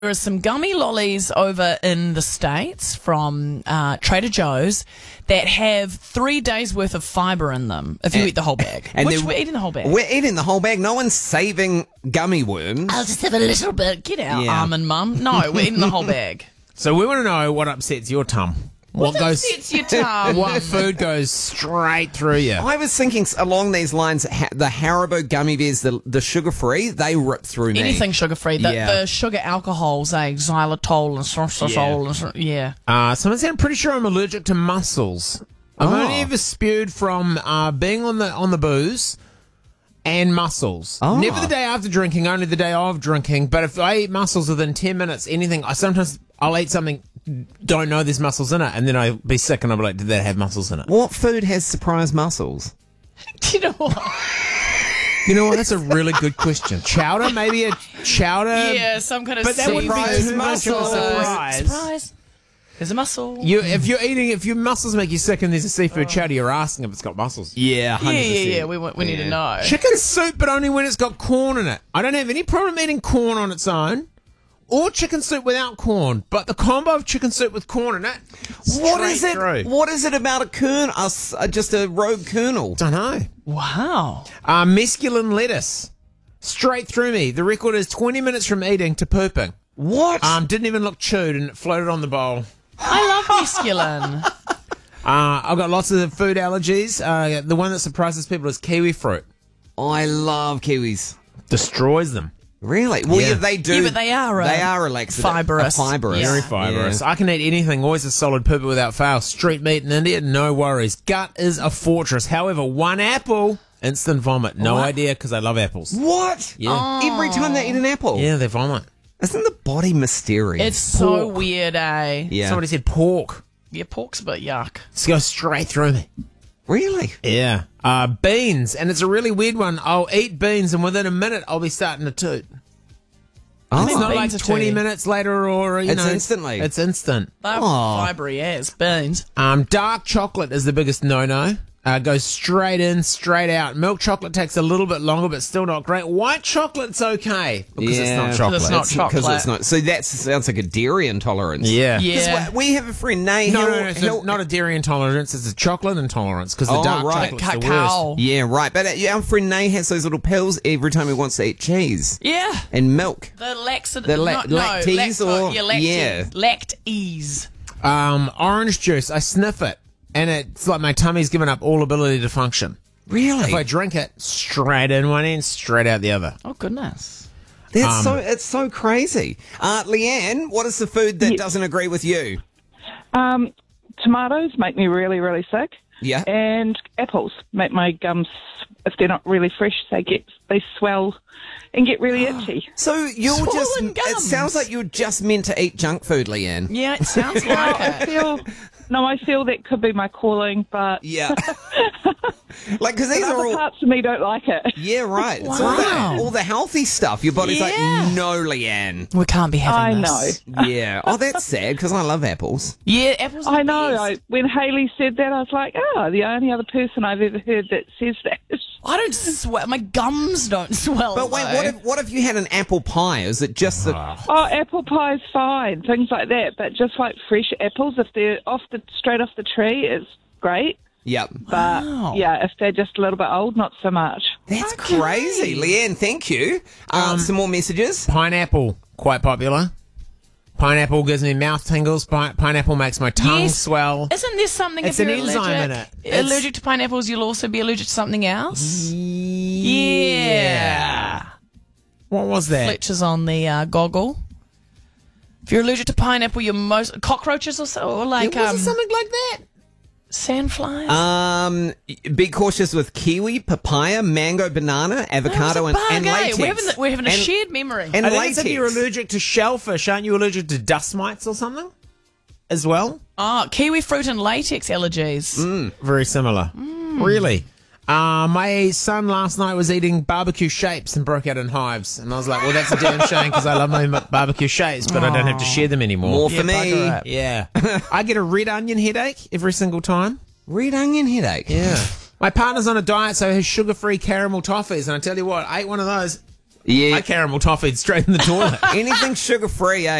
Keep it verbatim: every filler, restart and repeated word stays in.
There are some gummy lollies over in the States from uh, Trader Joe's that have three days worth of fibre in them if you And- eat the whole bag. and Which then- we're eating the whole bag. We're eating the whole bag. No one's saving gummy worms. I'll just have a little bit. Get out, Yeah. almond mum. No, we're eating the whole bag. So we want to know what upsets your tum. What, goes? upsets your tum? What food goes straight through you? I was thinking s- along these lines, ha- the Haribo gummy bears, the, the sugar-free, they rip through me. Anything sugar-free. The, Yeah. the sugar alcohols, eh? Xylitol and sorbitol. And so, yeah. Uh, someone said, I'm pretty sure I'm allergic to mussels. I've Oh. only ever spewed from uh, being on the on the booze and mussels. Oh. Never the day after drinking, only the day of drinking. But if I eat mussels within ten minutes, anything, I sometimes I'll eat something, don't know there's mussels in it, and then I'll be sick and I'll be like, did that have mussels in it? What food has surprise mussels? Do you know what? You know what? That's a really good question. Chowder? Maybe a chowder? yeah, some kind of But that wouldn't be seafood. too much of a surprise. Surprise. There's a mussel. You, if you're eating, if your mussels make you sick and there's a seafood chowder, you're asking if it's got mussels. Yeah, yeah, yeah, yeah. We, want- we need to know. Chicken soup, but only when it's got corn in it. I don't have any problem eating corn on its own, or chicken soup without corn. But the combo of chicken soup with corn in it, What is straight it? through. What is it about a kernel? Uh, s- uh, just a rogue kernel? Don't know. Wow. Uh, mesclun lettuce, straight through me. The record is twenty minutes from eating to pooping. What? Um, didn't even look chewed, and it floated on the bowl. I love mescaline. Uh, I've got lots of food allergies. Uh, the one that surprises people is kiwi fruit. I love kiwis. Destroys them. Really? Well, yeah, Yeah. they do. Yeah, but they are, uh, they are relaxed. fibrous. Fibrous. Yeah. Very fibrous. I can eat anything, always a solid pooper without fail. Street meat in India, no worries. Gut is a fortress. However, one apple, instant vomit. No What? idea because I love apples. What? Yeah. Every time they eat an apple? Yeah, they vomit. Isn't the body mysterious? It's so Pork. weird, eh? Yeah. Somebody said pork. Yeah, pork's a bit yuck. It's go straight through me. Really? Yeah. Uh, beans, and it's a really weird one. I'll eat beans, and within a minute, I'll be starting to toot. Oh. It's not beans like are twenty tooty. minutes later, or you It's know, instantly. It's instant. They're Aw. fibery as beans. Um, dark chocolate is the biggest no-no. Uh, goes straight in, straight out. Milk chocolate takes a little bit longer, but still not great. White chocolate's okay because it's Yeah. not 'Cause chocolate. it's not Because chocolate. it's not. So that sounds like a dairy intolerance. Yeah. 'Cause Yeah. we we have a friend, Nay. No, he'll- no, no. It's he'll- a, not a dairy intolerance. It's a chocolate intolerance because the Oh, dark right. chocolate's the worst. Cacao. Yeah, right. But uh, yeah, our friend Nay has those little pills every time he wants to eat cheese Yeah. and milk. The laxative. The la- no, no, lactese lacto- or- yeah, lactase. yeah. Lactase. Um, orange juice. I sniff it, and it's like my tummy's given up all ability to function. Really? If I drink it, straight in one end, straight out the other. Oh, goodness. That's Um, so. It's so crazy. Uh, Leanne, what is the food that Yeah. doesn't agree with you? Um, tomatoes make me really, really sick. Yeah. And apples make my gums, if they're not really fresh, they get they swell and get really itchy. So you're Swollen just. It gums. sounds like you're just meant to eat junk food, Leanne. Yeah, it sounds like I it. feel no, I feel that could be my calling, but Yeah. Like, because these are other all. parts of me don't like it. Yeah, right. It's all Wow. the, all the healthy stuff. Your body's Yeah. like, no, Leanne. We can't be having I this. know. Yeah. Oh, that's sad because I love apples. Yeah, apples are I the know. best. I, when Hayley said that, I was like, oh, the only other person I've ever heard that says that. I don't swell. My gums don't swell. But wait, though. what if what if you had an apple pie? Is it just the? Oh, apple pie's fine, things like that. But just like fresh apples, if they're off the straight off the tree, it's great. Yep. But Wow. yeah, if they're just a little bit old, not so much. That's Okay. crazy, Leanne. Thank you. Um, some more messages. Pineapple, quite popular. Pineapple gives me mouth tingles. Pi- pineapple makes my tongue Yes. swell. Isn't there something It's if you're an enzyme allergic, in it. It's- allergic to pineapples, you'll also be allergic to something else? Yeah. What was that? Fletcher's on the uh, goggle. If you're allergic to pineapple, you're most cockroaches or so, or like was um, it something like that? sandflies. Um, be cautious with kiwi, papaya, mango, banana, avocado, and, and latex. We're having, we're having a And- shared memory. and I think latex. it's if you're allergic to shellfish. Aren't you allergic to dust mites or something as well? oh, kiwi fruit and latex allergies. Mm. Very similar. Really? Uh, my son last night was eating barbecue shapes and broke out in hives. And I was like, well, that's a damn shame because I love my m- barbecue shapes, but I don't have to share them anymore. More for Yeah, me. bugger it. Yeah. I get a red onion headache every single time. Red onion headache. Yeah. My partner's on a diet, so his sugar-free caramel toffees. And I tell you what, I ate one of those. Yeah. I caramel toffee straight in the toilet. Anything sugar free, eh?